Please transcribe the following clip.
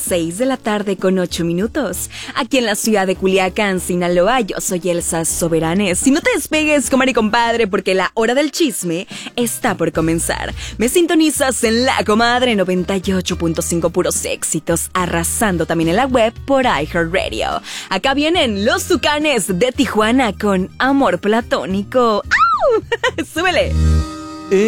6 de la tarde con 8 minutos. Aquí en la ciudad de Culiacán, Sinaloa, yo soy Elsa Soberanes. Y no te despegues, comadre y compadre, porque la hora del chisme está por comenzar. Me sintonizas en La Comadre 98.5, puros éxitos, arrasando también en la web por iHeartRadio. Acá vienen los Tucanes de Tijuana con Amor Platónico. ¡Au! ¡Súbele!